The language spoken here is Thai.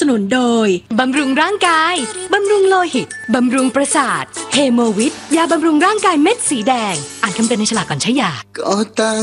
นุนโดยบำรุงร่างกายบำรุงโลหิตบำรุงประสาทเฮโมวิทยาบำรุงร่างกายเม็ดสีแดงอ่านคำเตือนในฉลากก่อนใช้ยาก็ต่าง